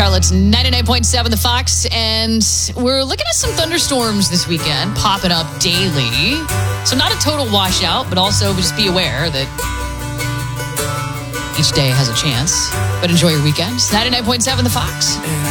Charlotte's 99.7 The Fox, and we're looking at some thunderstorms this weekend popping up daily. So not a total washout, but also just be aware that each day has a chance. But enjoy your weekend. 99.7 The Fox.